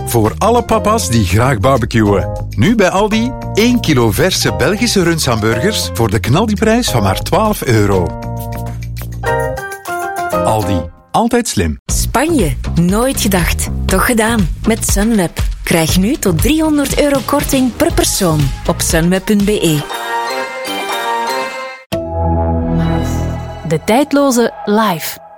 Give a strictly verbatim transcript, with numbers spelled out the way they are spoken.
Voor alle papa's die graag barbecuen. Nu bij Aldi één kilo verse Belgische rundshamburgers voor de knaldiprijs van maar twaalf euro. Aldi. Altijd slim. Spanje. Nooit gedacht. Toch gedaan. Met Sunweb. Krijg nu tot driehonderd euro korting per persoon op sunweb punt be. De tijdloze live.